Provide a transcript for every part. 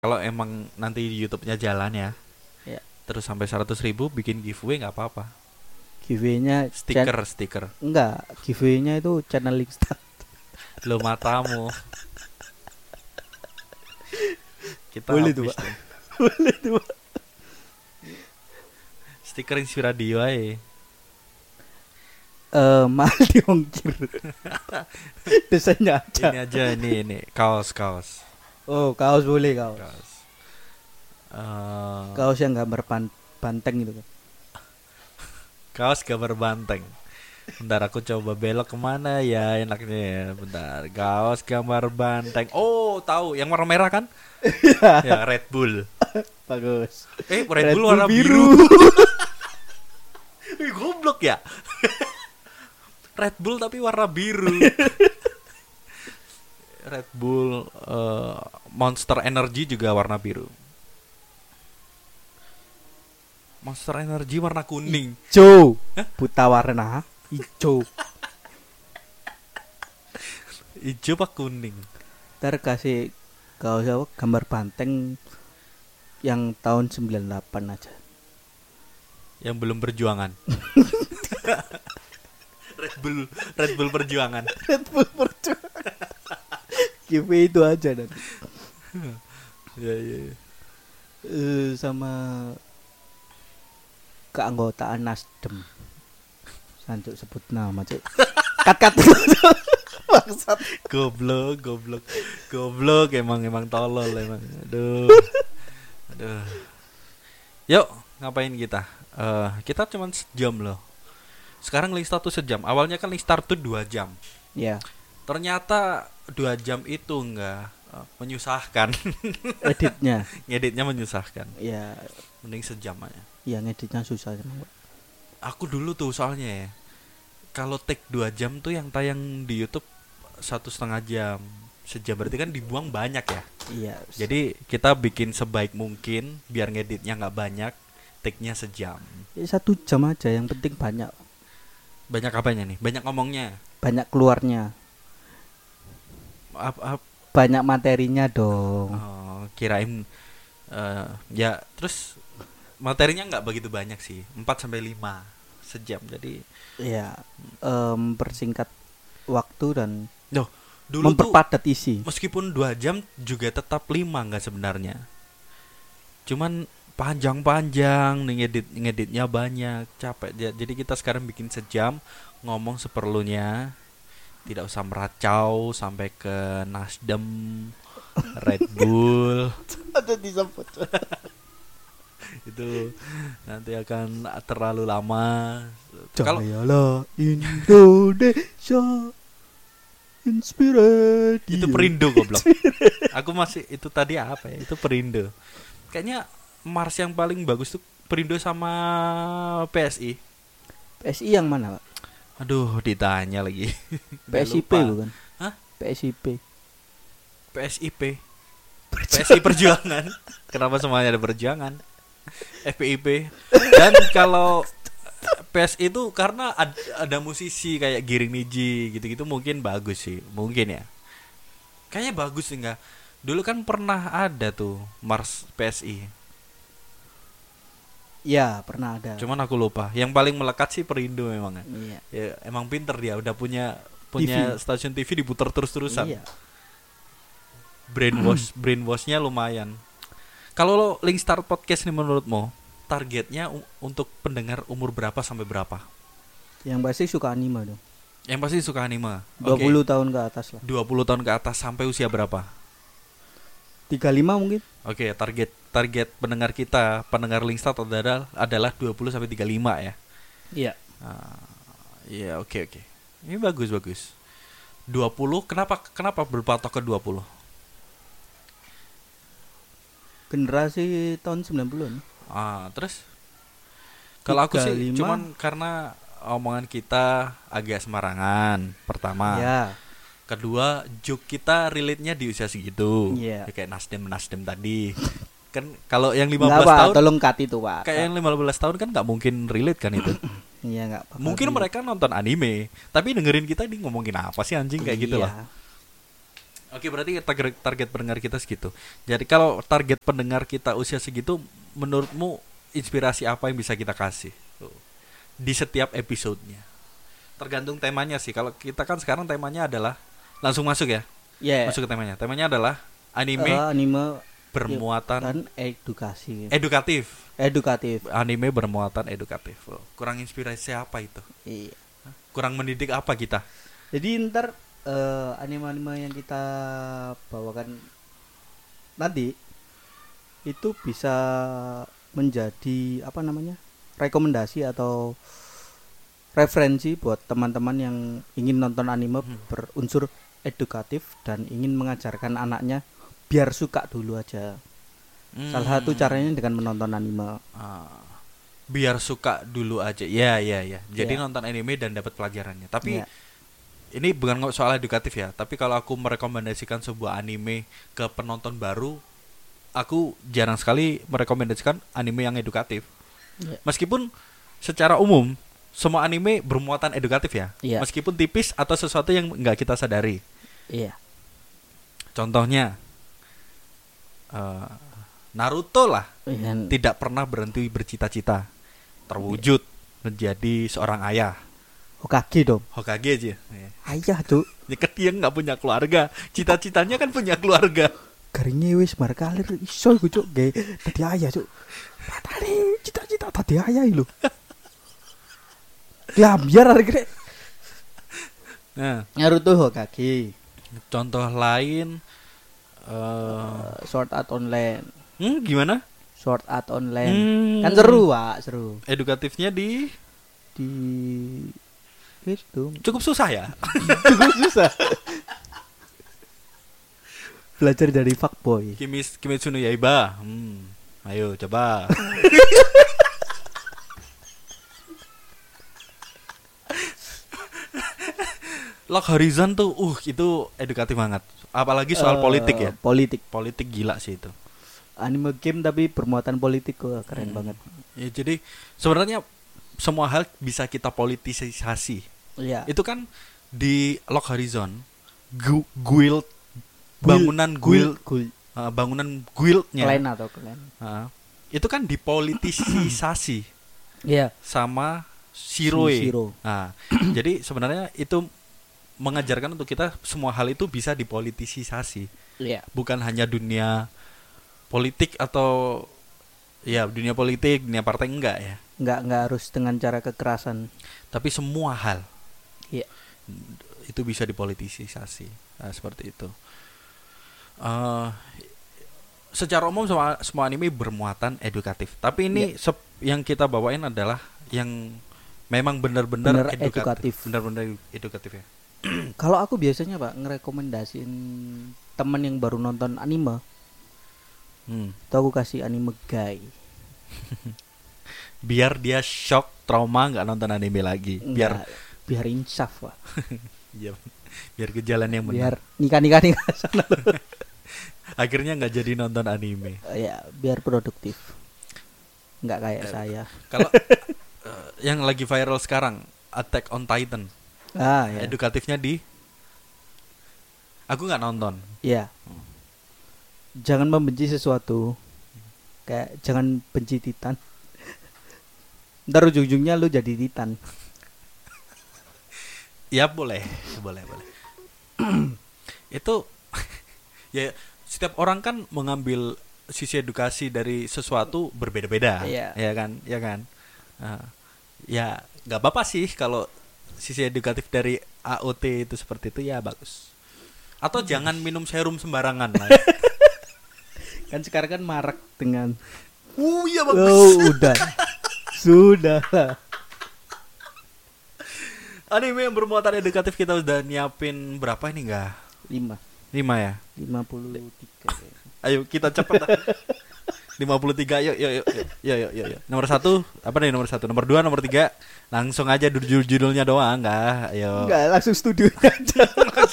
Kalau emang nanti di YouTube-nya jalan ya, Ya, terus sampai 100.000 bikin giveaway nggak apa-apa. giveaway-nya Stiker. enggak, giveaway-nya itu channeling start. Lo matamu. Kita Boleh tuh, habis Pak. nih. Boleh tuh, Pak. Stiker Inspiradio aja. Mahal diongkir. Desainnya aja. Ini aja ini kaos. Oh, kaos boleh, kaos. Kaos. Eh, Kaos yang gambar banteng gitu kan. kaos gambar banteng. Bentar aku coba belok kemana ya enaknya ya. Bentar, kaos gambar banteng. Oh, tahu yang warna merah kan? Ya, Red Bull. Bagus. Red Red Bull Bull warna biru. biru. Wih, goblok ya. Red Bull tapi warna biru. Red Bull Monster Energy juga warna biru. Monster Energy warna kuning. Hijau. Buta warna hijau. Hijau apa kuning? Ntar kasih kaos apa gambar banteng yang tahun 98 aja. Yang belum perjuangan. Red Bull perjuangan. Red Bull perjuangan. Giveaway itu aja dan Ya. sama keanggotaan Nasdem. Sancuk sebut nama, Cek. Kat. Bangsat. Goblok emang tolol emang. Aduh. Yuk, ngapain kita? Kita cuma sejam loh. Sekarang link start tuh sejam. Awalnya kan link start tuh 2 jam. Ya, Ternyata 2 jam itu enggak menyusahkan. editnya. Ngeditnya menyusahkan. Ya, Mending sejam aja. yang editnya susah. Aku dulu tuh soalnya ya, kalau take 2 jam tuh yang tayang di YouTube 1,5 jam. Sejam berarti kan dibuang banyak ya. Iya. Jadi kita bikin sebaik mungkin biar ngeditnya nggak banyak, take-nya sejam. Ya, 1 jam aja, yang penting banyak Banyak apanya nih? Banyak ngomongnya. keluarnya. Banyak materinya dong. Kirain ya terus materinya nggak begitu banyak sih, 4 sampai 5 sejam. Jadi Ya, persingkat waktu dan dulu tuh memperpadat isi. meskipun 2 jam juga tetap 5 nggak sebenarnya. Cuman panjang-panjang nih ngeditnya banyak, capek. Jadi kita sekarang bikin sejam, ngomong seperlunya, tidak usah meracau sampai ke Nasdem, Red Bull. Ada disebut. Itu nanti akan terlalu lama. Kalau Jayalah Indonesia Inspiradio. itu Perindo goblok. Aku masih itu tadi apa ya? Itu Perindo. Kayaknya Mars yang paling bagus tuh Perindo sama PSI. PSI yang mana, Pak? Aduh, ditanya lagi. Udah PSIP lupa. bukan? Hah? PSIP. PSIP. PSI Perjuangan. Kenapa semuanya ada perjuangan? FPIP. Dan kalau PSI itu karena ada musisi kayak Giring Niji gitu-gitu mungkin bagus sih, mungkin ya. Kayaknya bagus sih enggak. Dulu kan pernah ada tuh Mars PSI. Ya, pernah ada. Cuman aku lupa. Yang paling melekat sih Perindo memang kan. Iya. Ya, emang pinter dia udah punya TV. stasiun TV diputar terus-terusan. Iya. Brainwashnya lumayan. Kalau lo link start podcast nih menurutmu targetnya untuk pendengar umur berapa sampai berapa? Yang pasti suka anime dong. Yang pasti suka anime. 20 tahun ke atas lah. 20 tahun ke atas sampai usia berapa? 35 mungkin. Oke, target pendengar kita, pendengar link start adalah 20 sampai 35 ya. Iya. Iya, oke. Ini bagus. 20 kenapa berpatok ke 20? Generasi tahun 90-an. Terus kalau aku sih 35. cuman karena omongan kita agak semarangan pertama. Ya. Kedua, joke kita relate-nya di usia segitu. Iya. Ya, kayak Nasdem tadi. Kan kalau yang 15 Enggak, Pak, tahun tolong cut itu, Pak. kayak yang 15 tahun kan nggak mungkin relate kan itu. Iya, enggak apa-apa. Mungkin mereka nonton anime, tapi dengerin kita di ngomongin apa sih anjing kayak gitu Iya. lah. Oke, berarti target pendengar kita segitu. Jadi kalau target pendengar kita usia segitu, menurutmu inspirasi apa yang bisa kita kasih di setiap episodenya? Tergantung temanya sih. Kalau kita kan sekarang temanya adalah langsung masuk ya. Ya. Masuk ke temanya. Temanya adalah anime Anime bermuatan dan edukasi. edukatif. Anime bermuatan edukatif. Kurang inspirasi apa itu? Iya. Kurang mendidik apa kita? Jadi ntar anime-anime yang kita bawakan nanti itu bisa menjadi apa namanya, rekomendasi atau referensi buat teman-teman yang ingin nonton anime berunsur edukatif dan ingin mengajarkan anaknya biar suka dulu aja. Salah satu caranya dengan menonton anime. Biar suka dulu aja. Ya. Jadi Ya. nonton anime dan dapat pelajarannya. Tapi Ya. ini bukan soal edukatif ya. Tapi kalau aku merekomendasikan sebuah anime ke penonton baru, aku jarang sekali merekomendasikan anime yang edukatif. Ya. Meskipun secara umum semua anime bermuatan edukatif ya. Iya. Meskipun tipis atau sesuatu yang nggak kita sadari. Iya. Contohnya Naruto lah, Dan tidak pernah berhenti bercita-cita terwujud menjadi seorang ayah. Hokage dong. Hokage aja. Ayah tuh. Ya kan dia nggak punya keluarga. Cita-citanya kan punya keluarga. Garingnya wis mar kalir iso iku cuk gawe dadi ayah cuk. Patane cita-cita dadi ayah lho. Ya biar arek. Nah, Naruto Hokage. contoh lain Sword Art Online. gimana? Sword Art Online. Kan seru, Pak, seru. Edukatifnya di Itu cukup susah ya. cukup susah. Belajar dari fuckboy. Kimetsu no Yaiba. Ayo coba. Lock Horizon tuh itu edukatif banget. Apalagi soal politik ya. Politik gila sih itu. Anime game tapi bermuatan politik kok keren banget. Ya, jadi sebenarnya semua hal bisa kita politisasi. Iya. Itu kan di Lock Horizon guild bangunan guild bangunan guildnya Klan atau klan. itu kan dipolitisasi Iya. sama Shiroe. Shiro. Nah, jadi sebenarnya itu mengajarkan untuk kita semua hal itu bisa dipolitisasi. Iya. Bukan hanya dunia politik atau ya dunia politik, dunia partai enggak ya. Enggak harus dengan cara kekerasan. Tapi semua hal. Iya. Itu bisa dipolitisasi. Nah, seperti itu. Secara umum semua anime bermuatan edukatif. Tapi ini yang kita bawain adalah yang memang benar-benar edukatif. Benar-benar edukatif ya. Kalau aku biasanya Pak ngerekomendasiin temen yang baru nonton anime, itu aku kasih anime guy. Biar dia shock, trauma, nggak nonton anime lagi. Biar insaf Pak. Iya, biar ke jalan yang benar. Biar nikah sana. Akhirnya nggak jadi nonton anime. Ya, biar produktif. Nggak kayak saya. Kalau yang lagi viral sekarang, Attack on Titan. Ya. Edukatifnya aku nggak nonton. Iya. Jangan membenci sesuatu. Kayak jangan benci Titan. Ntar ujung-ujungnya lu jadi Titan. Ya boleh. Itu ya setiap orang kan mengambil sisi edukasi dari sesuatu berbeda-beda. Iya. Ya kan. Ya nggak apa-apa sih kalau sisi edukatif dari AOT itu seperti itu, ya bagus. Atau jangan minum serum sembarangan lah. Kan sekarang kan marak dengan Iya bagus. Sudah. Anime yang bermuatan edukatif kita udah nyiapin berapa ini enggak? 5 ya? 53. Ayo kita cepet. 53 yuk. Nomor 1 apa nih nomor 1? Nomor 2, nomor 3 langsung aja judulnya doang enggak? Ayo. Enggak, langsung studionya aja.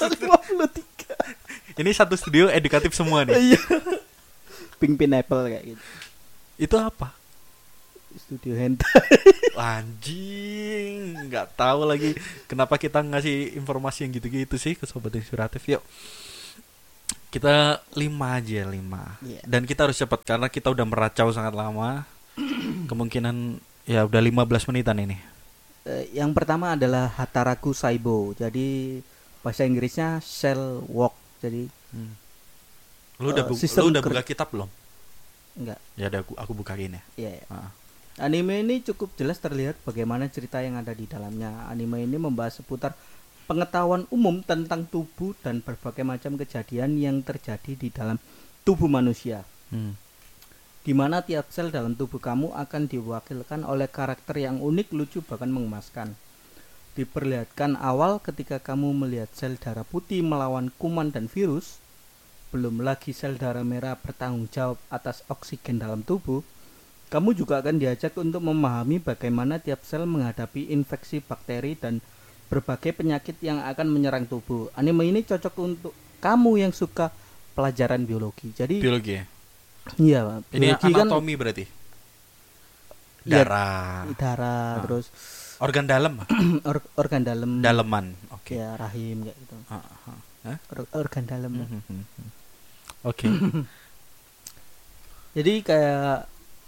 53. Ini satu studio edukatif semua nih. Iya. Pink Pineapple kayak gitu. Itu apa? Studio hentai. Anjing, nggak tahu lagi kenapa kita ngasih informasi yang gitu-gitu sih ke sobat inspiratif. Yuk. Kita 5 aja, 5. Iya. Dan kita harus cepat karena kita udah meracau sangat lama. Kemungkinan ya udah 15 menitan ini. Yang pertama adalah Hataraku Saibo. Jadi bahasa Inggrisnya Cell Walk. Jadi Lu udah sistem buka kitab belum? enggak. Ya udah aku bukain ya. Iya. Ah. Anime ini cukup jelas terlihat bagaimana cerita yang ada di dalamnya. Anime ini membahas seputar pengetahuan umum tentang tubuh dan berbagai macam kejadian yang terjadi di dalam tubuh manusia. Di mana tiap sel dalam tubuh kamu akan diwakilkan oleh karakter yang unik, lucu, bahkan mengemaskan. Diperlihatkan awal ketika kamu melihat sel darah putih melawan kuman dan virus. Belum lagi sel darah merah bertanggung jawab atas oksigen dalam tubuh. Kamu juga akan diajak untuk memahami bagaimana tiap sel menghadapi infeksi bakteri dan berbagai penyakit yang akan menyerang tubuh. Anime ini cocok untuk kamu yang suka pelajaran biologi. Jadi Biologi ya. iya, Ini biologi kan anatomi berarti. Iya, Darah. darah, terus Organ dalam. organ dalam, Daleman. Oke. ya rahim kayak gitu. Hah? Organ dalam. Oke. Jadi kayak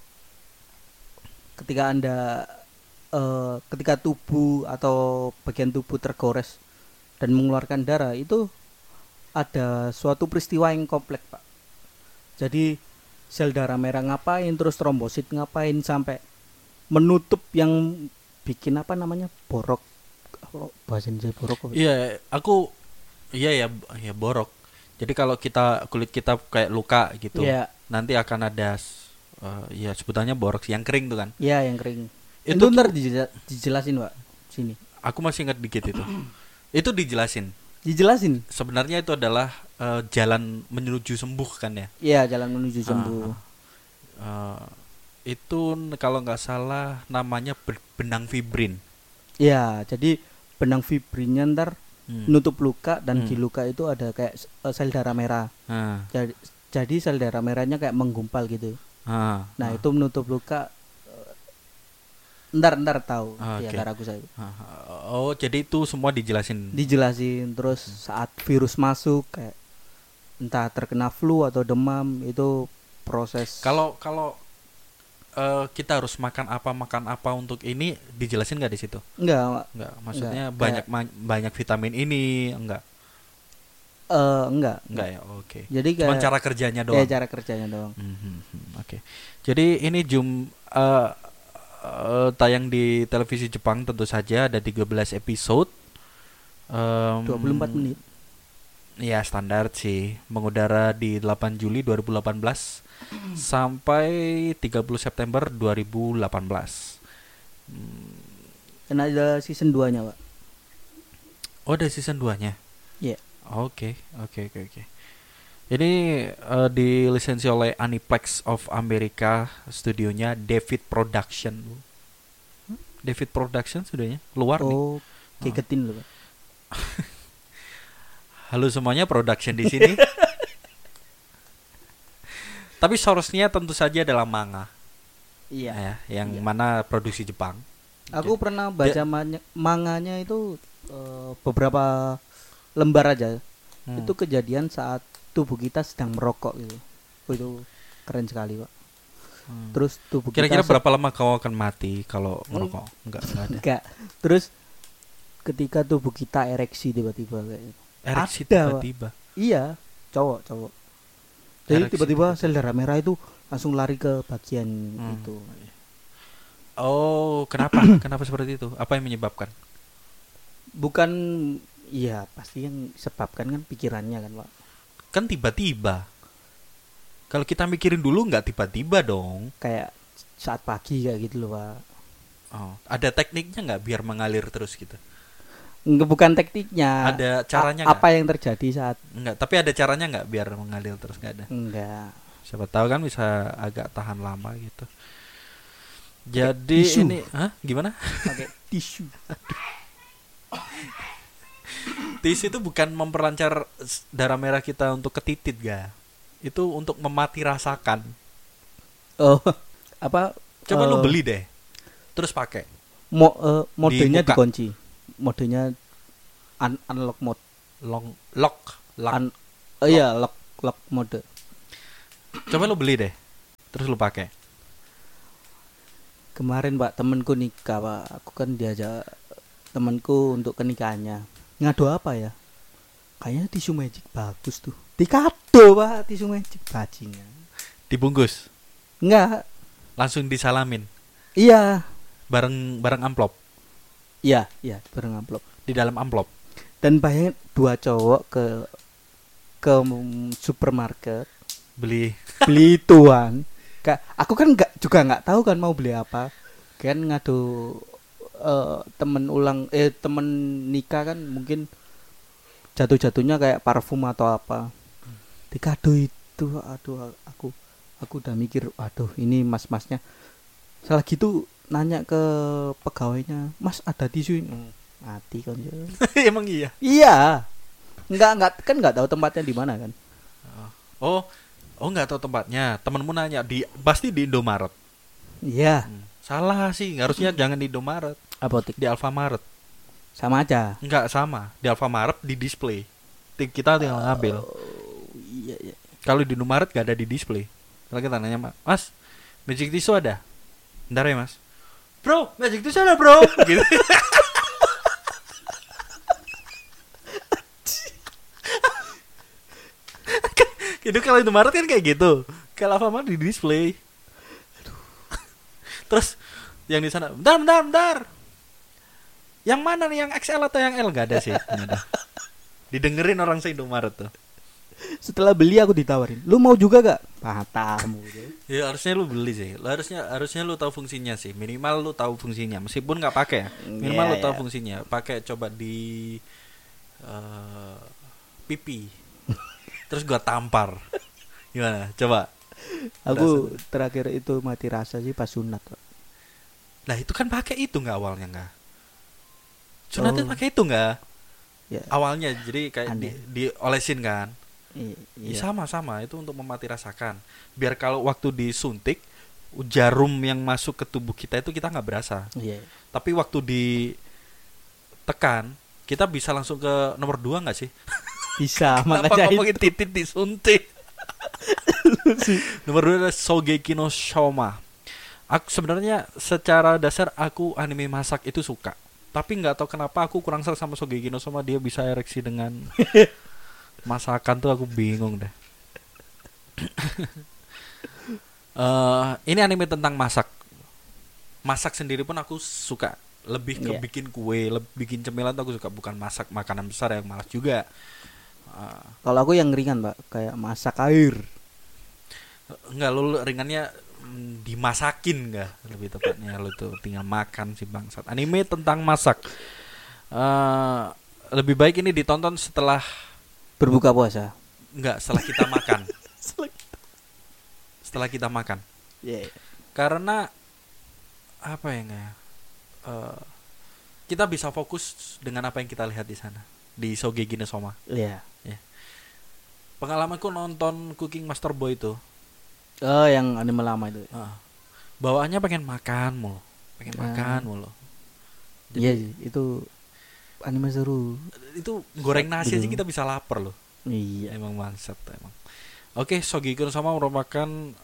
ketika Anda ketika tubuh atau bagian tubuh tergores dan mengeluarkan darah, itu ada suatu peristiwa yang kompleks, Pak. Jadi sel darah merah ngapain, terus trombosit ngapain sampai menutup yang bikin apa namanya borok, apa bahasa Indonesia borok apa? Iya ya borok. Jadi kalau kulit kita kayak luka gitu, Iya. nanti akan ada ya sebutannya borok yang kering tuh kan. Iya, yang kering. Itu Itu ntar dijelasin, Pak. Sini. Aku masih ingat dikit itu. Itu dijelasin. Dijelasin. Sebenarnya itu adalah jalan menuju sembuh kan ya. Iya, jalan menuju sembuh. Itu kalau nggak salah namanya benang fibrin. Iya, jadi benang fibrinnya ntar nutup luka dan di luka itu ada kayak sel darah merah. Jadi sel darah merahnya kayak menggumpal gitu. Nah, itu menutup luka. Ntar tahu ya Oke. Hataraku Saibo. Oh, jadi itu semua dijelasin. Dijelasin terus saat virus masuk kayak entah terkena flu atau demam, itu proses. Kalau kita harus makan apa untuk ini dijelasin nggak di situ? Enggak, Enggak, maksudnya Enggak, banyak vitamin ini enggak enggak. ya, oke. Jadi Cuma kayak cara kerjanya doang. ya cara kerjanya doang. Oke. Jadi ini tayang di televisi Jepang tentu saja, ada 13 episode. 24 menit. Ya standar sih. Mengudara di 8 Juli 2018 sampai 30 September 2018. Dan ada season 2-nya, Pak. Oh, ada season 2-nya. Iya. Oke. Ini dilisensi oleh Aniplex of America, studionya David Production. David Production studionya luar nih. Oh, kegetin loh, Pak. Halo semuanya, production di sini. Tapi source-nya tentu saja adalah manga. Iya. Ya, yang mana produksi Jepang. Aku pernah baca manganya itu beberapa lembar aja. Itu kejadian saat tubuh kita sedang merokok gitu. Oh, itu keren sekali, Pak. Terus tubuh Kira-kira kita berapa lama kau akan mati kalau merokok? Enggak ada. enggak. Terus ketika tubuh kita ereksi tiba-tiba kayak gitu. Ereksi Ada, Pak. tiba-tiba. Iya, cowok. Jadi Ereksi tiba-tiba sel darah merah itu langsung lari ke bagian itu. Oh, kenapa? Kenapa seperti itu? Apa yang menyebabkan? Bukan, iya pasti yang sebabkan kan pikirannya kan, Pak. Kan tiba-tiba. Kalau kita mikirin dulu nggak tiba-tiba dong. Kayak saat pagi kayak gitu loh, Pak. Oh, ada tekniknya nggak biar mengalir terus gitu? Enggak, bukan tekniknya. Ada caranya apa yang terjadi saat Enggak, tapi ada caranya nggak biar mengalir terus? Nggak ada. enggak. Siapa tahu kan bisa agak tahan lama gitu. Jadi tisu. ini, gimana? Pakai tisu. Tisu itu bukan memperlancar darah merah kita untuk ke titit, ga? Itu untuk memati rasakan. Oh, apa? Coba lu beli deh, terus pakai. Modenya Di muka. dikunci. Modenya unlock mode. Lock. Iya, lock lock mode. Coba lu beli deh. Terus lu pakai. Kemarin Pak temenku nikah Pak, aku kan diajak temenku untuk ke nikahannya. Ngadu apa ya? Kayaknya tisu magic bagus tuh. Dikado Pak tisu magic bajingan. Dibungkus. Enggak. Langsung disalamin. Iya. Bareng amplop. Iya, bareng amplop. Di dalam amplop. Dan bayangin 2 cowok ke supermarket Beli. tuan. Aku kan nggak tahu kan mau beli apa. Kan ngadu temen nikah kan mungkin jatuh-jatuhnya kayak parfum atau apa. Dikado itu aduh aku udah mikir aduh ini mas-masnya salah gitu nanya ke pegawainya, "Mas ada tisu ini?" Mati kan ya. Emang iya. Iya. Enggak kan enggak tahu tempatnya di mana kan. Oh, nggak tahu tempatnya. Temenmu nanya pasti di Indomaret. Iya. Salah sih, harusnya jangan di Indomaret. Apotek. Di Alfamaret. Sama aja. Enggak sama. Di Alfamaret di display. Kita tinggal ngambil. Iya. Kalau di Indomaret gak ada di display. Kalau kita nanya, "Mas, magic tissue ada?" "Bentar ya, Mas." "Bro, magic tissue ada, Bro." Gitu. Itu kalau Indomaret kan kayak gitu. Kalau Alfamart di display. Terus yang di sana, bentar. Yang mana nih, yang XL atau yang L? Gak ada sih. Gak ada. Didengerin orang se-Indomaret tuh. Setelah beli aku ditawarin, "Lu mau juga gak?" Matamu. Ya harusnya lu beli sih. Harusnya lu tahu fungsinya sih. Minimal lu tahu fungsinya. Meskipun nggak pakai ya. Minimal lu tahu fungsinya. Pakai coba di pipi. Terus gua tampar. Gimana? Coba. Aku terakhir itu mati rasa sih pas sunat. Nah itu kan pakai itu nggak awalnya nggak? Sunat itu pakai itu nggak? Ya. Awalnya jadi kayak diolesin kan? Iya. Sama itu untuk memati rasakan. Biar kalau waktu disuntik jarum yang masuk ke tubuh kita itu kita nggak berasa. Iya. Tapi waktu ditekan kita bisa langsung ke nomor 2 nggak sih? Bisa. Kenapa Makanya ngomongin titit disuntik? Nomor 2 adalah Shogeki no Soma. Aku sebenarnya secara dasar aku anime masak itu suka. Tapi nggak tahu kenapa aku kurang sel sama Shogeki no Soma, dia bisa ereksi dengan masakan tuh aku bingung deh. Ini anime tentang masak. Masak sendiri pun aku suka. Lebih ke bikin kue, bikin cemilan tuh aku suka. Bukan masak makanan besar yang malas juga. Kalau aku yang ringan Mbak, kayak masak air. Enggak, lu ringannya dimasakin enggak, lebih tepatnya lu tuh tinggal makan si bangsat. Anime tentang masak. Lebih baik ini ditonton setelah Berbuka puasa. Enggak, setelah kita makan. Setelah kita makan. Yeah. Karena apa ya enggak? Kita bisa fokus dengan apa yang kita lihat di sana di Shogeki no Soma. Iya. Yeah. Pengalamanku nonton Cooking Master Boy itu. Oh, yang anime lama itu. Bawaannya pengen makan mulu. Iya, itu anime seru. Itu goreng nasi aja kita bisa lapar loh. Iya. Emang bangsat emang. Oke, Shogeki no Soma merupakan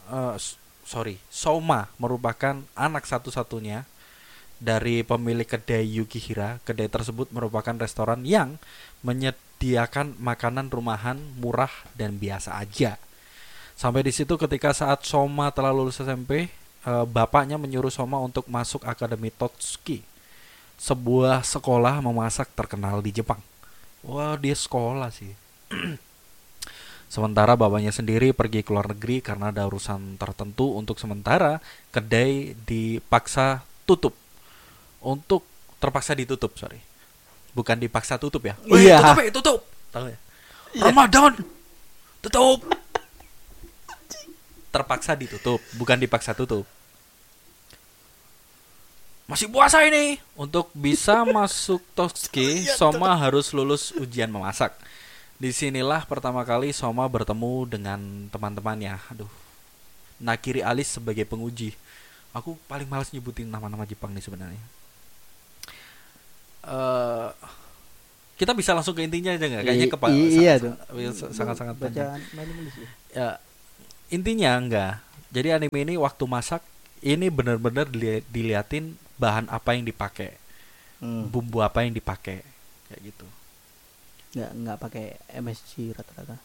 Soma merupakan anak satu-satunya dari pemilik kedai Yukihira. Kedai tersebut merupakan restoran yang menyediakan makanan rumahan murah dan biasa aja. Sampai di situ ketika saat Soma telah lulus SMP, bapaknya menyuruh Soma untuk masuk Akademi Totsuki, sebuah sekolah memasak terkenal di Jepang. Wah, dia sekolah sih. Sementara bapaknya sendiri pergi ke luar negeri karena ada urusan tertentu. Untuk sementara kedai dipaksa tutup. Terpaksa ditutup, sorry. Bukan dipaksa tutup ya. Iya. Tutup. Tahu ya? Ramadan. Tutup. Terpaksa ditutup, bukan dipaksa tutup. Masih puasa ini. Untuk bisa masuk Totsuki, Soma harus lulus ujian memasak. Disinilah pertama kali Soma bertemu dengan teman-temannya. Nakiri Alice sebagai penguji. Aku paling malas nyebutin nama-nama Jepang nih sebenarnya. Kita bisa langsung ke intinya aja nggak? Kayaknya Iya tuh. sangat-sangat panjang. Bacaan minimalis ya. Ya, intinya enggak. Jadi anime ini waktu masak ini benar-benar diliatin bahan apa yang dipakai, bumbu apa yang dipakai, kayak gitu. Nggak pakai MSG rata-rata.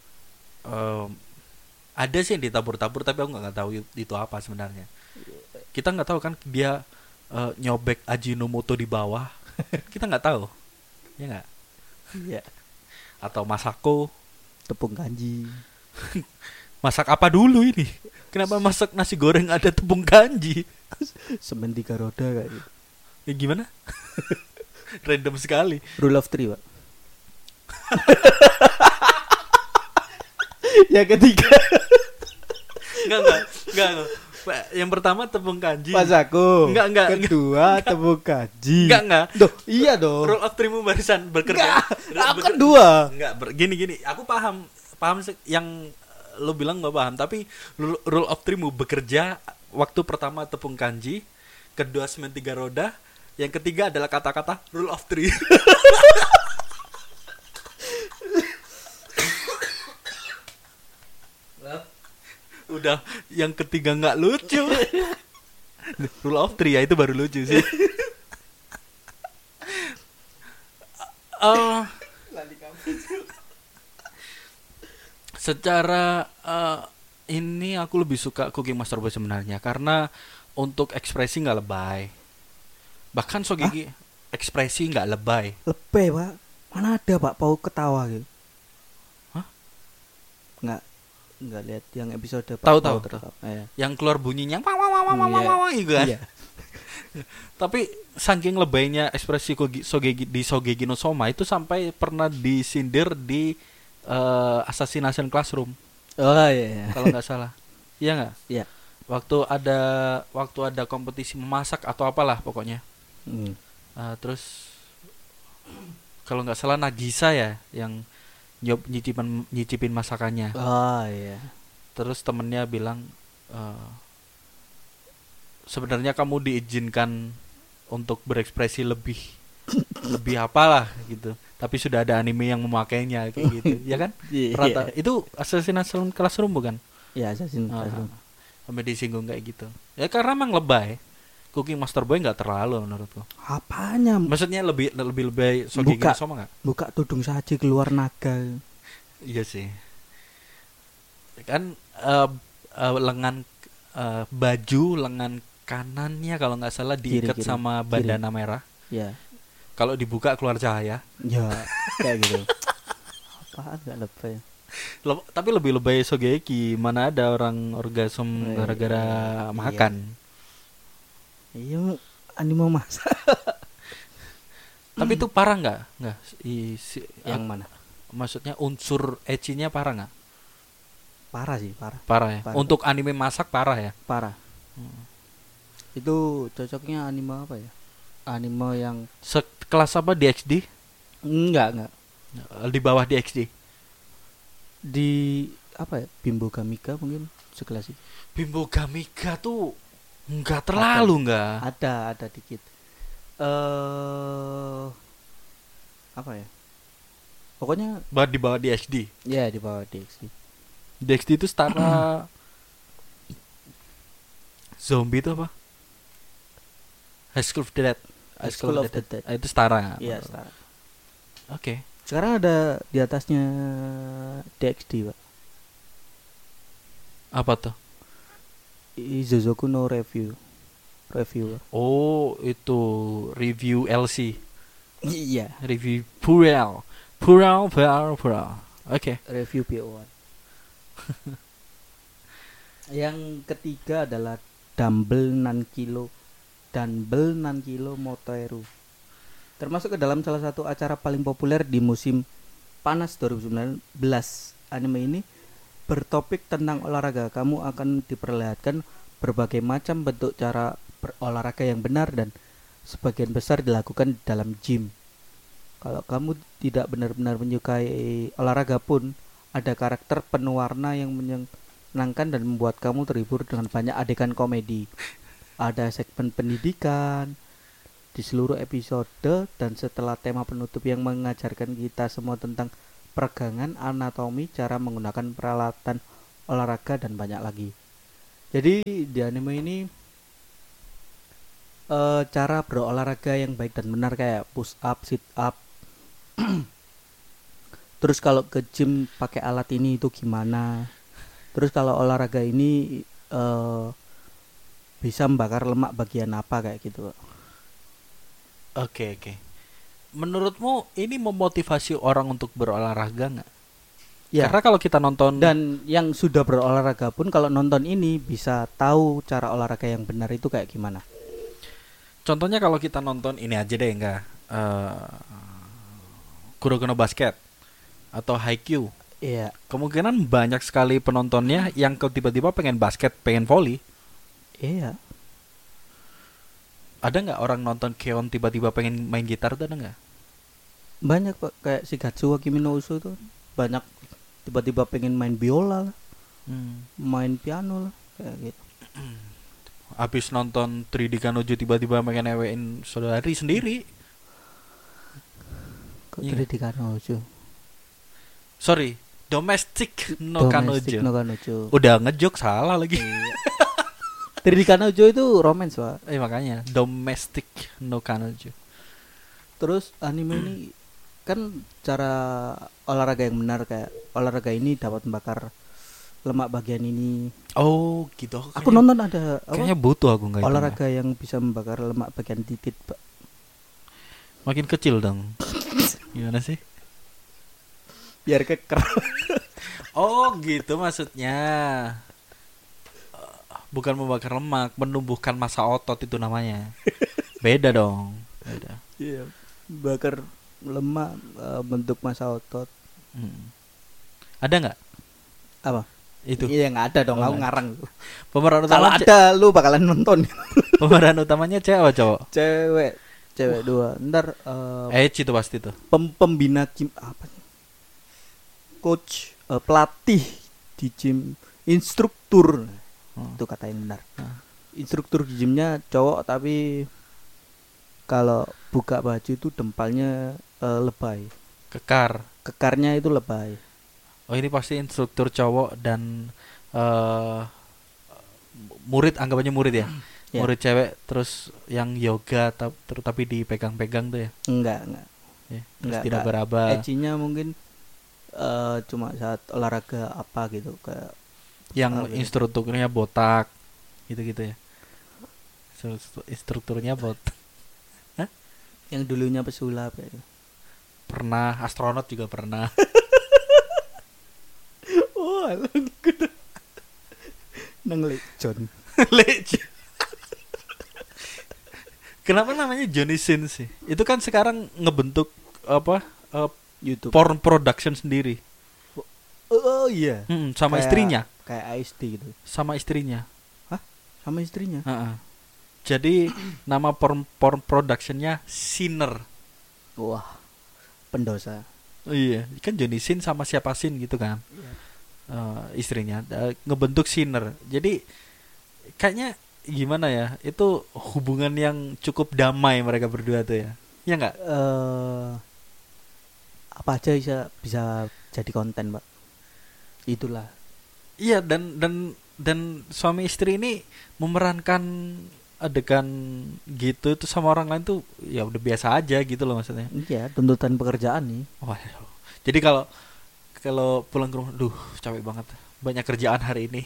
Ada sih yang ditabur-tabur, tapi aku nggak tahu itu apa sebenarnya. Kita nggak tahu kan dia nyobek Ajinomoto di bawah, kita nggak tahu, ya nggak? Iya. Atau masako, Tepung kanji. masak apa dulu ini? Kenapa masak nasi goreng ada tepung kanji? Semen 3 roda kayak gitu. Ya gimana? Random sekali. Rule of 3, Pak. Yang ketiga Enggak. Yang pertama tepung kanji. Masako. Enggak. Kedua tepung kanji. Enggak. Duh, iya dong. Rule of 3 barisan bekerja. Aku kan dua. Enggak, gini. Aku paham yang lo bilang nggak paham, tapi rule of 3 bekerja. Waktu pertama tepung kanji, kedua semen 3 roda, yang ketiga adalah kata-kata rule of 3. Udah yang ketiga nggak lucu. Rule of 3 ya itu baru lucu sih. Secara ini aku lebih suka Cooking Master Boy sebenarnya, karena untuk ekspresi nggak lebay. Bahkan Shogeki ekspresi nggak lebay. Lebay, Pak. Mana ada Pak Pau ketawa gitu? Hah? Nggak lihat yang episode Tahu. Iya. Yang keluar bunyinya wah gitu kan. Iya. Tapi saking lebaynya ekspresi Shogeki no Soma itu sampai pernah disindir di Assassination Classroom. Oh iya. Kalau nggak salah. Iya nggak? Iya. Waktu ada kompetisi memasak atau apalah pokoknya. Terus kalau nggak salah Nagisa ya yang nyicipin masakannya. Oh iya. Terus temennya bilang sebenarnya kamu diizinkan untuk berekspresi lebih apalah gitu, tapi sudah ada anime yang memakainya kayak gitu. Ya kan? Rata. Itu Assassination Classroom bukan? Iya, Assassination Classroom. Sampai disinggung kayak gitu. Ya karena emang lebay. Cooking Master Boy nggak terlalu menurutku. Apanya? Maksudnya lebih lebay Shogeki no Soma nggak? Buka tudung saji keluar naga. Iya sih. Kan lengan baju lengan kanannya kalau nggak salah diikat Kiri. sama bandana merah. Ya. Kalau dibuka keluar cahaya. Ya, kayak gitu. Apaan nggak lebay? Tapi lebih lebay Shogeki. Mana ada orang orgasme gara-gara makan. Iya, anime masak. Tapi itu parah nggak? Yang mana? Maksudnya unsur ecchinya parah nggak? Parah sih, Parah ya. Parah. Untuk anime masak parah ya. Parah. Itu cocoknya anime apa ya? Anime yang Sekelas apa di XD? enggak. Di bawah di XD. Di apa ya? Bimbo Gamika mungkin sekelas itu. Bimbo Gamika tuh enggak terlalu enggak. Ada dikit. Apa ya? Pokoknya Di bawah di XD. ya di bawah DXD. DXD itu setara zombie itu apa? High School of the Dead. High School of the Dead. Itu setara. Iya, setara. Oke. Sekarang ada di atasnya DXD, Pak. Apa tuh? Izuzoku no Reviewer. Oh, itu review LC. Iya, Review Pural. Oke. review PO1. Yang ketiga adalah Dumbbell Nankilo Motoeru. Termasuk ke dalam salah satu acara paling populer di musim panas 2019. Anime ini bertopik tentang olahraga. Kamu akan diperlihatkan berbagai macam bentuk cara berolahraga yang benar dan sebagian besar dilakukan di dalam gym. Kalau kamu tidak benar-benar menyukai olahraga pun, ada karakter penuh warna yang menyenangkan dan membuat kamu terhibur dengan banyak adegan komedi. Ada segmen pendidikan, di seluruh episode dan setelah tema penutup yang mengajarkan kita semua tentang peregangan, anatomi, cara menggunakan peralatan olahraga dan banyak lagi. Jadi di anime ini cara berolahraga yang baik dan benar kayak push up, sit up. Terus kalau ke gym pakai alat ini itu gimana? Terus kalau olahraga ini bisa membakar lemak bagian apa kayak gitu. Oke. Menurutmu ini memotivasi orang untuk berolahraga nggak? Ya. Karena kalau kita nonton Dan yang sudah berolahraga pun kalau nonton ini bisa tahu cara olahraga yang benar itu kayak gimana. contohnya kalau kita nonton ini aja deh enggak Kuroko no Basket atau Haikyuu, Iya. kemungkinan banyak sekali penontonnya yang tiba-tiba pengen basket, pengen volley. Iya. Ada nggak orang nonton Keon tiba-tiba pengen main gitar tuh, ada nggak? Banyak Pak, kayak Shigatsu wa Kimi no Uso tuh banyak tiba-tiba pengen main biola lah, main piano lah kayak gitu. Habis nonton 3D Kanojo tiba-tiba pengen newein saudari sendiri. Kok Iya. tadi di Kanojo. Sorry, Domestic no Domestic Kanojo. no Kanojo. Udah ngejok salah lagi. Iya. 3D Kanojo itu romance Pak. Makanya Domestic no Kanojo. Terus anime ini kan cara olahraga yang benar kayak olahraga ini dapat membakar lemak bagian ini. Oh gitu. Aku nonton ada Kayaknya butuh aku nggak itu. olahraga yang bisa membakar lemak bagian titik Pak. Makin kecil dong. Gimana sih? Biar keker. Oh gitu maksudnya. Bukan membakar lemak, menumbuhkan massa otot itu namanya. Beda dong. Beda. Iya. Bakar lemak bentuk massa otot. Ada nggak Apa? itu? Iya nggak ada dong, Oh, aku nggak. ngarang. Pemeran Kalau utama ada lu bakalan nonton. pemeran utamanya cewek apa cowok? Cewek dua. Ntar Eci itu pasti tuh. pembina gym apa sih? Coach, pelatih di gym, instruktur. Itu kata yang benar. Instruktur di gymnya cowok tapi kalau buka baju itu dempalnya lebay. Kekar. Kekarnya itu lebay. Oh ini pasti instruktur cowok dan murid, anggapannya murid ya. Ya. Murid cewek terus yang yoga tapi dipegang-pegang tuh ya. Enggak. Ya, terus Enggak, tidak beraba. Edgy-nya mungkin cuma saat olahraga apa gitu kayak Yang apa ya? instrukturnya botak gitu-gitu ya. Instrukturnya botak. yang dulunya pesulap ya. Pernah, astronot juga pernah. Oh, nang John. Legend. Kenapa namanya Johnny Sin sih? Itu kan sekarang ngebentuk apa? YouTube. Porn production sendiri. Oh iya. Sama Kayak- istrinya. Kayak IST gitu. Sama istrinya. Sama istrinya. Heeh. Jadi nama porn productionnya Sinner. Wah. Pendosa. Oh, iya, kan Johnny Sin sama siapa Sin gitu kan. Istrinya ngebentuk Sinner. Jadi kayaknya gimana ya? Itu hubungan yang cukup damai mereka berdua tuh ya. Ya enggak? Apa aja bisa jadi konten, Pak. Itulah. Iya, dan suami istri ini memerankan adegan gitu itu sama orang lain tuh ya udah biasa aja gitu loh maksudnya. Iya, tuntutan pekerjaan nih. Waduh. Jadi kalau pulang ke rumah, duh capek banget, banyak kerjaan hari ini.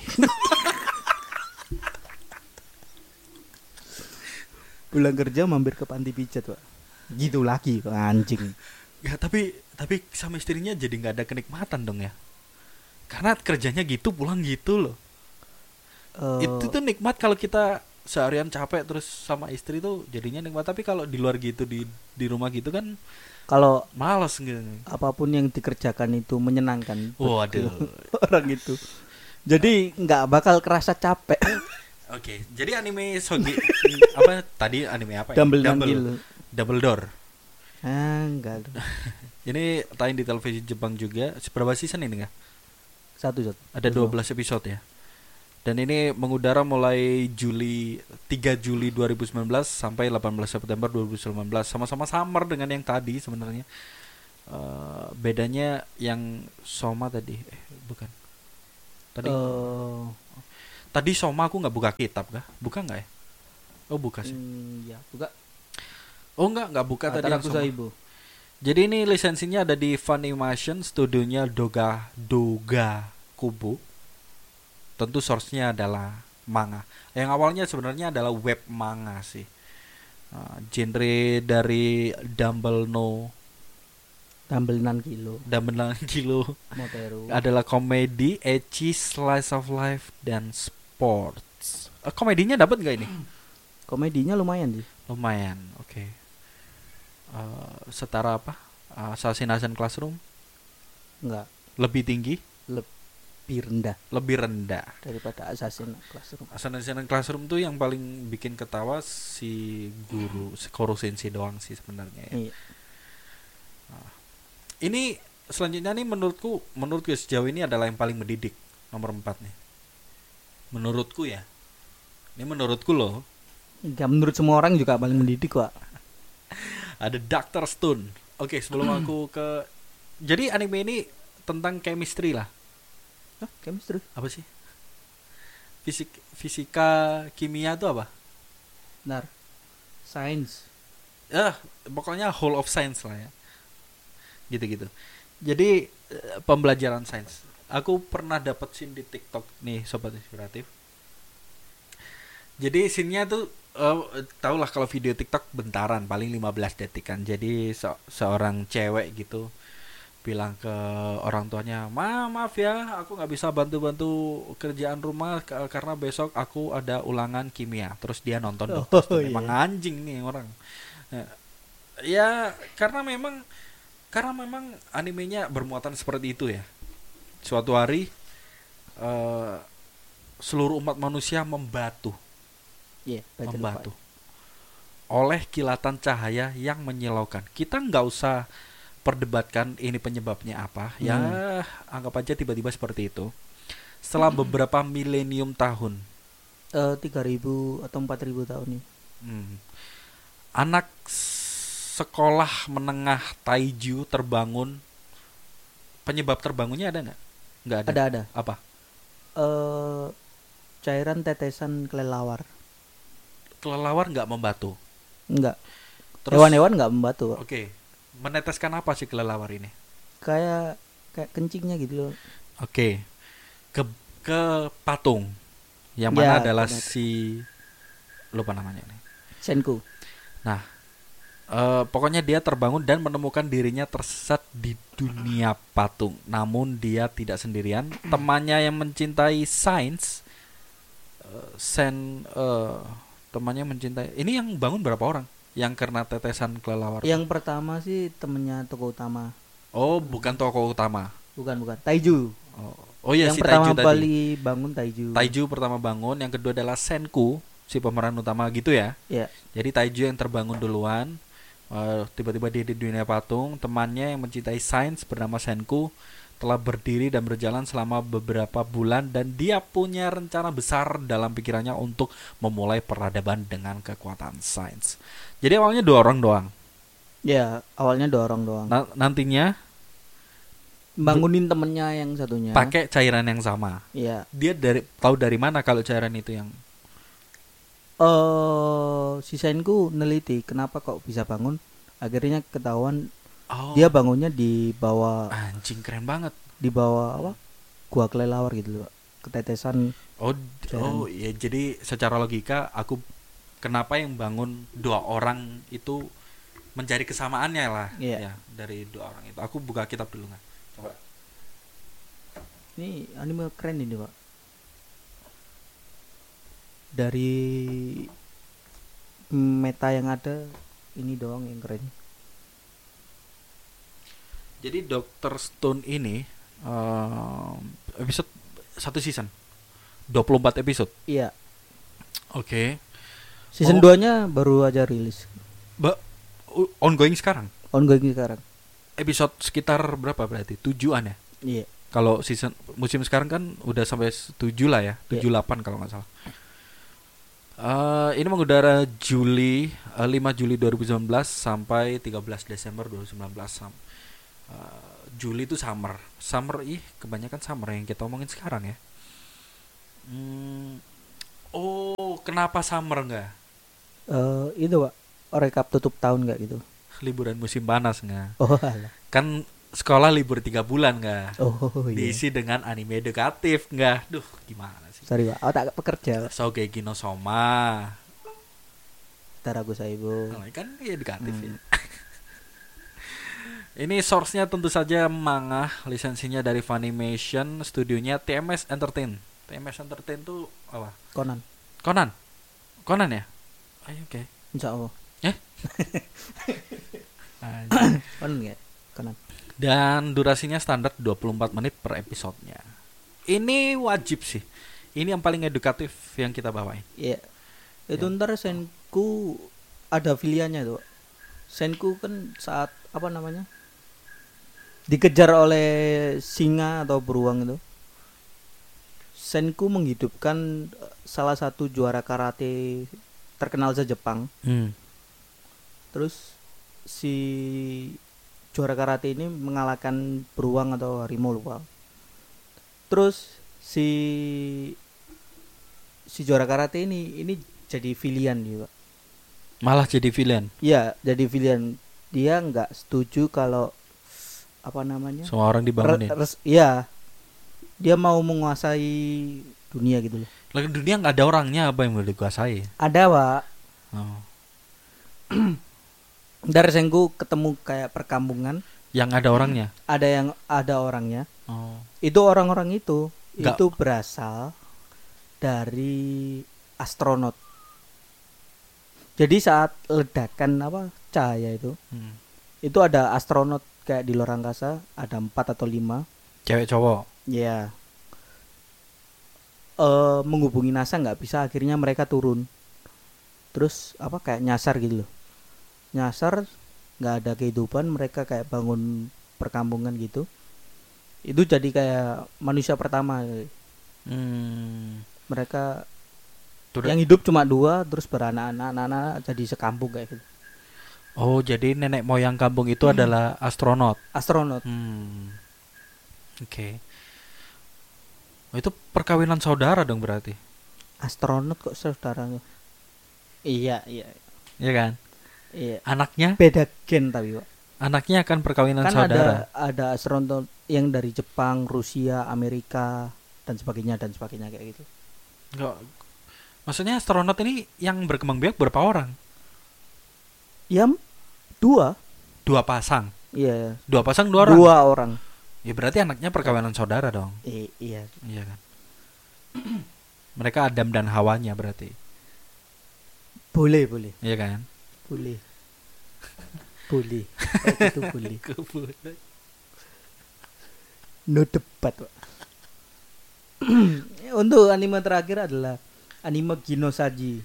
Pulang kerja mampir ke panti pijat, Pak. Gitu lagi, anjing. Ya tapi sama istrinya jadi nggak ada kenikmatan dong ya. Karena kerjanya gitu, pulang gitu loh. Itu tuh nikmat kalau kita seharian capek terus sama istri tuh jadinya nikmat, tapi kalau di luar gitu di rumah gitu kan kalau malas gitu. apapun yang dikerjakan itu menyenangkan. Waduh. Orang itu. Jadi nggak bakal kerasa capek. Oke, jadi anime Sogi apa tadi anime apa ya? Double Door. Enggak. Ini tayang di televisi Jepang juga. Berapa season ini enggak? Satu. Ada 12 episode ya. Dan ini mengudara mulai 3 Juli 2019 sampai 18 September 2019. Sama-sama samar dengan yang tadi sebenarnya. Bedanya yang Soma tadi, bukan. Tadi tadi Soma aku nggak buka kitab kah? Buka nggak ya? Oh buka sih. Ya, buka. Oh nggak buka tadi yang Soma. Ibu. Jadi ini lisensinya ada di Funimation, studionya Doga Kubo. Tentu source-nya adalah manga. Yang awalnya sebenarnya adalah web manga sih. Genre dari Dumble 6 kilo. Motero. Adalah komedi, ecchi, slice of life, dan sports. Komedinya dapat nggak ini? Komedinya lumayan sih. Lumayan, oke. Setara apa? Assassination Classroom? Enggak. Lebih tinggi? Lebih rendah daripada Assassination Classroom. Assassination Classroom tuh yang paling bikin ketawa si guru, si Koro Sensei doang sih sebenarnya ya. Iya. Ini selanjutnya nih menurutku sejauh ini adalah yang paling mendidik, nomor 4 nih. Menurutku ya. Ini menurutku loh. Enggak, menurut semua orang juga paling mendidik kok. Ada Dr. Stone. Oke, sebelum aku ke, jadi anime ini tentang chemistry lah. Chemistry apa sih? Fisika kimia itu apa? Benar. Science. Pokoknya whole of science lah ya. Gitu-gitu. Jadi pembelajaran sains. Aku pernah dapat scene di TikTok nih sobat inspiratif. Jadi scene-nya tuh tahulah kalau video TikTok bentaran paling 15 detik kan. Jadi seorang cewek gitu bilang ke orang tuanya, maaf ya, aku nggak bisa bantu-bantu kerjaan rumah karena besok aku ada ulangan kimia. Terus dia nonton memang anjing nih orang. Ya karena memang animenya bermuatan seperti itu ya. Suatu hari seluruh umat manusia membatu oleh kilatan cahaya yang menyilaukan. Kita nggak usah perdebatkan ini penyebabnya apa. Ya anggap aja tiba-tiba seperti itu. Setelah beberapa milenium tahun, 3.000 atau 4.000 tahun nih. Anak sekolah menengah Taiju terbangun. Penyebab terbangunnya ada nggak? Nggak ada. Ada. Apa? Cairan tetesan kelelawar. Kelelawar nggak membatu? Enggak. Terus, hewan-hewan nggak membatu. Oke. Meneteskan apa sih kelelawar ini? Kayak kencingnya gitu loh. Oke. Ke patung. Yang mana adalah si, lupa namanya nih. Senku. Nah, pokoknya dia terbangun dan menemukan dirinya tersesat di dunia patung. Namun dia tidak sendirian. Temannya yang mencintai sains, temannya mencintai. Ini yang bangun berapa orang? Yang kena tetesan kelelawar. Yang pertama sih temennya tokoh utama. Oh, bukan tokoh utama. Bukan. Taiju. Oh iya, yang si pertama Taiju kali bangun Taiju. Taiju pertama bangun, yang kedua adalah Senku, si pemeran utama gitu ya. Iya. Jadi Taiju yang terbangun duluan. Tiba-tiba dia di dunia patung. Temannya yang mencintai sains bernama Senku telah berdiri dan berjalan selama beberapa bulan, dan dia punya rencana besar dalam pikirannya untuk memulai peradaban dengan kekuatan sains. Jadi awalnya 2 orang doang. Ya, awalnya 2 orang doang. Nantinya bangunin temennya yang satunya. Pakai cairan yang sama. Iya. Dia tahu dari mana kalau cairan itu yang si Senku neliti kenapa kok bisa bangun. Akhirnya ketahuan dia bangunnya di bawah. Anjing, keren banget. Di bawah apa? Gua kelelawar gitu loh. Ketetesan. Oh ya, jadi secara logika kenapa yang bangun 2 orang itu mencari kesamaannya lah. Ya, dari 2 orang itu. Aku buka kitab dulu nggak? Coba. Ini anime keren ini, Pak. Dari meta yang ada, ini doang yang keren. Jadi Dr. Stone ini episode 1 season 24 episode. Iya. Oke. Season 2-nya baru aja rilis. Ongoing sekarang. Ongoing sekarang. Episode sekitar berapa berarti? 7-an ya? Iya. Kalau season musim sekarang kan udah sampai 7 lah ya, 7 8 kalau nggak salah. Ini mengudara 5 Juli 2019 sampai 13 Desember 2019. Juli itu summer. Kebanyakan summer yang kita omongin sekarang ya. Oh, kenapa summer nggak? Itu Pak, rekap tutup tahun nggak gitu? Liburan musim panas nggak? Oh alah. Kan sekolah libur 3 bulan nggak? Oh iya. Diisi dengan anime edukatif nggak? Duh, gimana sih? Sorry Pak, tak pekerja Pak. Shogeki no Soma. Tarago Saibo. Kan edukatif ya. Ini source-nya tentu saja manga, lisensinya dari Funimation, studionya TMS Entertain. TMS Entertain tuh apa? Conan. Conan ya? Ayo, oke. Insya Allah. Conan nggak? Conan. Dan durasinya standar 24 menit per episodenya. Ini wajib sih. Ini yang paling edukatif yang kita bawain. Iya. Itu ntar Senku ada filiannya tuh. Senku kan saat apa namanya? Dikejar oleh singa atau beruang itu. Senku menghidupkan salah satu juara karate terkenal se-Jepang. Terus si juara karate ini mengalahkan beruang atau harimau lupa. Terus si juara karate ini jadi villain juga. Malah jadi villain. Iya, jadi villain. Dia nggak setuju kalau apa namanya? Semua orang dibangunin. Iya. Dia mau menguasai dunia gitu loh. Lagi dunia nggak ada orangnya, apa yang boleh dikuasai? Ada, Pak. Oh. Dari Senku ketemu kayak perkampungan Yang ada orangnya. Ada orangnya. Oh. Itu orang-orang itu Nggak. itu berasal dari astronot. Jadi saat ledakan apa cahaya itu ada astronot kayak di luar angkasa, ada 4 atau 5. Cewek cowok. Ya. Menghubungi NASA nggak bisa, akhirnya mereka turun. Terus apa kayak nyasar gitu loh. Nyasar, nggak ada kehidupan, mereka kayak bangun perkampungan gitu. Itu jadi kayak manusia pertama. Mereka yang hidup cuma 2, terus beranak-anak jadi sekampung kayak gitu. Oh, jadi nenek moyang kampung itu adalah astronot. Astronot. Oke. Oh, itu perkawinan saudara dong berarti. Astronot kok saudaranya? Iya. Iya kan? Iya. Anaknya beda gen tapi Pak. Anaknya akan perkawinan kan saudara. Ada astronot yang dari Jepang, Rusia, Amerika dan sebagainya kayak gitu. Enggak. Maksudnya astronot ini yang berkembang biak berapa orang? Ya 2 pasang. Iya. 2 pasang 2 orang. 2 orang. Ya berarti anaknya perkawinan saudara dong. Iya. Iya kan. Mereka Adam dan Hawanya berarti. Boleh. Iya kan? Boleh. Itu boleh. No debat, Pak. Untuk anime terakhir adalah anime Ginosaji.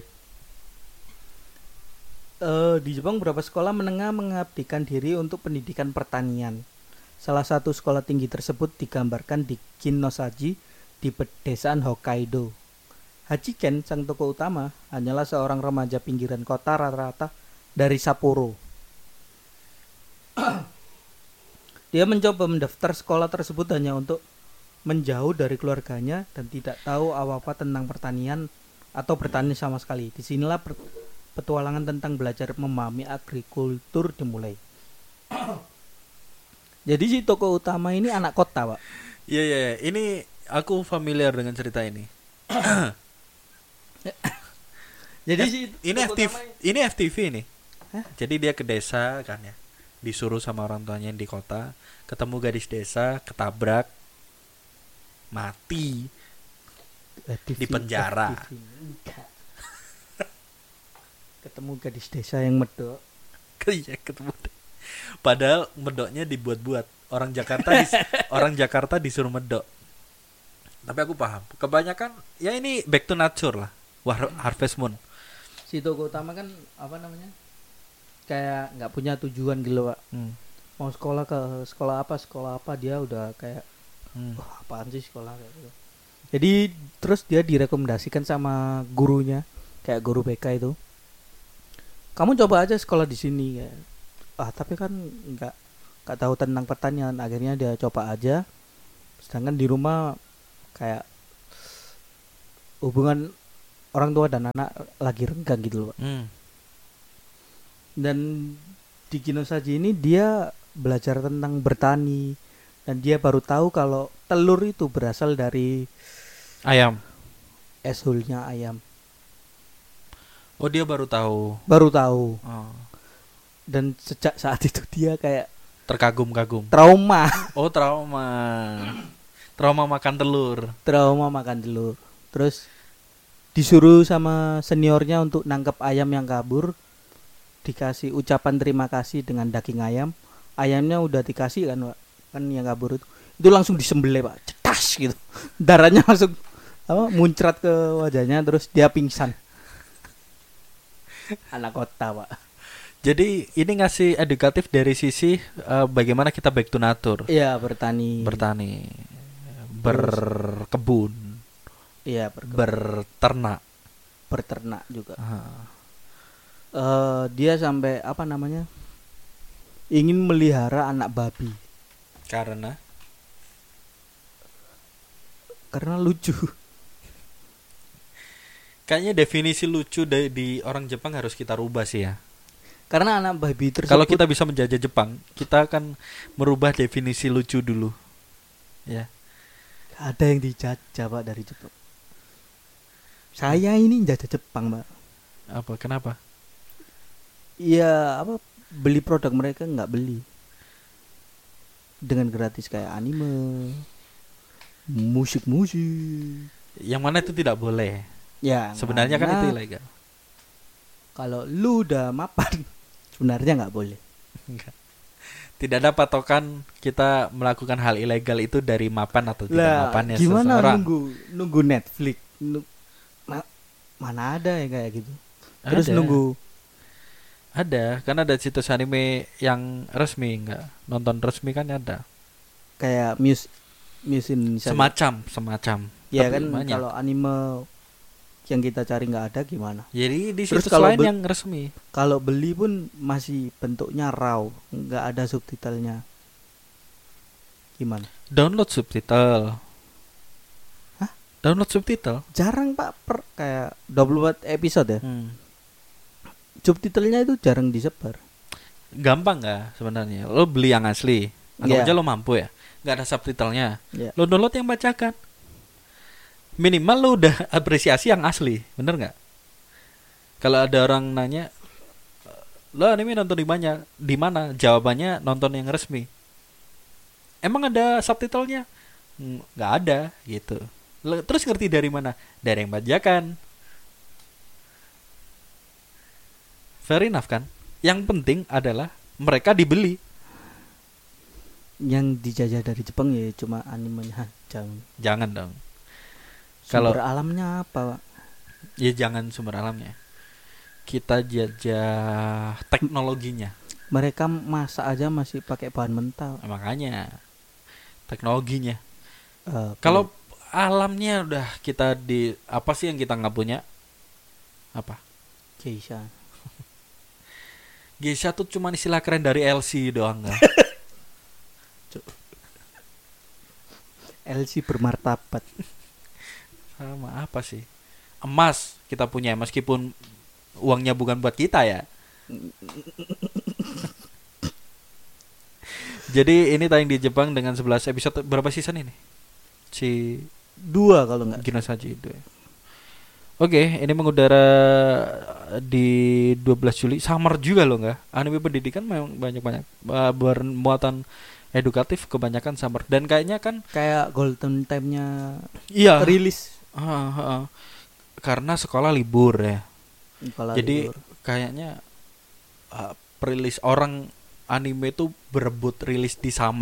Di Jepang beberapa sekolah menengah mengabdikan diri untuk pendidikan pertanian. Salah satu sekolah tinggi tersebut digambarkan di Ginosaji di pedesaan Hokkaido. Hachiken, sang tokoh utama, hanyalah seorang remaja pinggiran kota rata-rata dari Sapporo. Dia mencoba mendaftar sekolah tersebut hanya untuk menjauh dari keluarganya dan tidak tahu apa-apa tentang pertanian atau bertani sama sekali. Disinilah petualangan tentang belajar memahami agrikultur dimulai. Jadi si tokoh utama ini anak kota, Pak. Iya. Ini aku familiar dengan cerita ini. Jadi si ini FTV nih. Jadi dia ke desa kan ya. Disuruh sama orang tuanya yang di kota, ketemu gadis desa, ketabrak, mati, di penjara. Ketemu gadis desa yang medok. Iya, ketemu. Padahal medoknya dibuat-buat. Orang Jakarta disuruh medok. Tapi aku paham. Kebanyakan ya ini back to nature lah. Harvest Moon. Si tokoh utama kan apa namanya? Kayak nggak punya tujuan gitu, Pak. Mau sekolah ke sekolah apa dia udah kayak Wah, apaan sih sekolah kayak gitu. Jadi terus dia direkomendasikan sama gurunya, kayak guru BK itu. Kamu coba aja sekolah di sini kayak. Tapi kan nggak tahu tentang pertanian. Akhirnya dia coba aja. Sedangkan di rumah kayak hubungan orang tua dan anak lagi renggang gitu loh, Pak. Dan di Kinosaji ini dia belajar tentang bertani dan dia baru tahu kalau telur itu berasal dari Ayam. eshole-nya ayam. Oh, dia baru tahu. Baru tahu. Oh. Dan sejak saat itu dia kayak Terkagum-kagum. trauma. Oh, trauma. Trauma makan telur. Trauma makan telur. Terus disuruh sama seniornya untuk nangkep ayam yang kabur. Dikasih ucapan terima kasih dengan daging ayam. Ayamnya udah dikasih kan, Pak. Kan yang kabur itu langsung disembelih, Pak. Cetas gitu. Darahnya langsung muncrat ke wajahnya, terus dia pingsan. Anak kota, Pak. Jadi ini ngasih edukatif dari sisi bagaimana kita back to nature. Iya, bertani. Berkebun. Iya, Berternak. Berternak juga. Dia sampai ingin melihara anak babi Karena lucu. kayaknya definisi lucu di orang Jepang harus kita rubah sih ya. Karena anak babi tersebut, Kalau kita bisa menjajah Jepang, kita akan merubah definisi lucu dulu. Ya. ada yang dijajah, Pak, dari Jepang. Saya ini jajah Jepang, Pak. Apa? Kenapa? Iya, beli produk mereka nggak beli dengan gratis kayak anime, musik. Yang mana itu tidak boleh. Ya, Sebenarnya kan itu ilegal. Kalau lu udah mapan, sebenarnya nggak boleh. Enggak. Tidak ada patokan kita melakukan hal ilegal itu dari mapan atau tidak mapannya gimana seseorang. nunggu Netflix? Mana ada ya kayak gitu. Terus Ada. nunggu. Ada, kan ada situs anime yang resmi, enggak? Nonton resmi kan ada. Kayak Muse Indonesia. Semacam. Ya Tapi kan, banyak. kalau anime yang kita cari nggak ada gimana? Jadi di Terus situs kalau lain yang resmi. Kalau beli pun masih bentuknya raw, nggak ada subtitlenya. Gimana? Download subtitle. Hah? Download subtitle? Jarang, Pak, kayak 24 episode ya. Subtitlenya itu jarang disebar. Gampang nggak sebenarnya? Lo beli yang asli, atau Yeah. aja lo mampu ya, nggak ada subtitlenya. Yeah. Lo download yang bacakan. Minimal lo udah apresiasi yang asli, bener nggak? Kalau ada orang nanya, lo anime nonton di mana? Di mana? Jawabannya nonton yang resmi. Emang ada subtitlenya? Nggak ada, gitu. Terus ngerti dari mana? Dari yang bacakan. Fair enough kan? Yang penting adalah mereka dibeli. Yang dijajah dari Jepang ya cuma animenya aja. Jangan dong. Sumber alamnya apa, Pak? Ya jangan sumber alamnya. Kita jajah teknologinya. Mereka masak aja masih pakai bahan mentah. Makanya teknologinya. Kalau Kalau alamnya udah kita di apa sih yang kita nggak punya? Apa? geisha. Geisha tuh cuma istilah keren dari LC doang nggak? LC bermartabat. Sama apa sih? Emas kita punya meskipun uangnya bukan buat kita ya. Jadi ini tayang di Jepang dengan 11 episode. Berapa season ini? 2 kalau nggak. Kinosaji itu ya. Oke, ini mengudara di 12 Juli. Summer juga loh nggak? Anime pendidikan memang banyak-banyak bermuatan edukatif, kebanyakan summer. Dan kayaknya kan Kayak golden time-nya iya rilis. Karena sekolah libur ya. Sekolah Jadi libur. kayaknya perilis orang anime itu berebut rilis di summer.